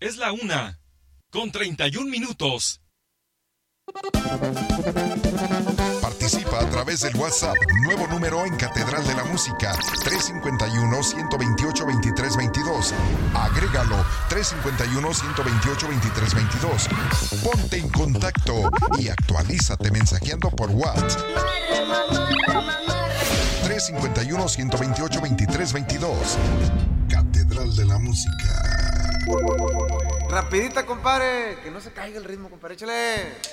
Es la 1:31. Participa a través del WhatsApp, nuevo número en Catedral de la Música, 351-128-2322. Agrégalo, 351-128-2322. Ponte en contacto y actualízate mensajeando por WhatsApp. 351-128-2322. Catedral de la Música. Rapidita, compadre, que no se caiga el ritmo, compadre, échale.